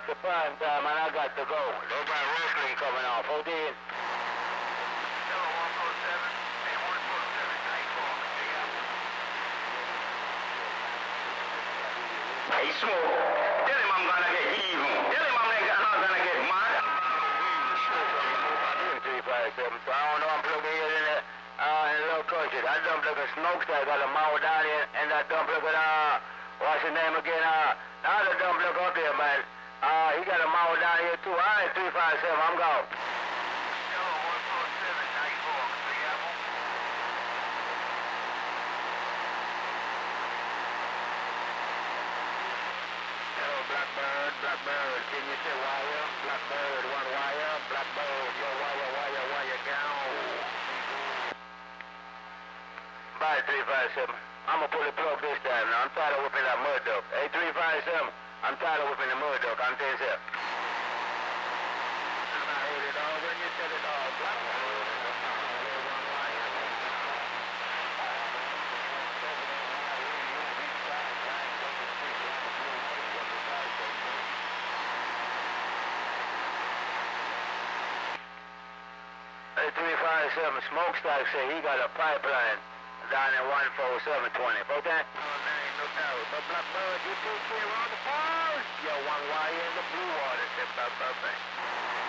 off the prime time and I got to go. Look at wrestling coming off. Hold in. Hey, Smoke, tell him I'm gonna get even. Tell him I'm not gonna get mad. 357, so I don't know, I'm plugging it in the low country. That dump like a smokestack got a mouth down here, and that dump like what's his name again? Now the dump look up there, man. He got a mouth down here too. All right, 357, I'm gone. Blackbird, can you say wire? Blackbird, one wire. Blackbird, your wire down. Bye, 357. I'm gonna pull the plug this time now. I'm tired of whipping that mud duck. Hey, 357, I'm tired of whipping the mud duck. I'm telling you. I heard it all when you said it all. Blackbird, one wire. Hey, 357, Smokestack say he got a pipeline down in 14720. Okay? No name, no doubt. But Blackbird, you take care on the phone. Yo, one wire in the blue water. Bye.